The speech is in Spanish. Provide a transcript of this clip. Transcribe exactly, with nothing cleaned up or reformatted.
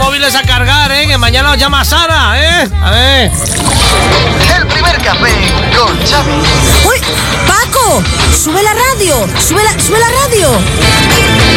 móviles a cargar, ¿eh? Que mañana os llama Sara, ¿eh? A ver. El primer café con Xavi. ¡Uy! ¡Paco! ¡Sube la radio! ¡Sube la, sube la radio!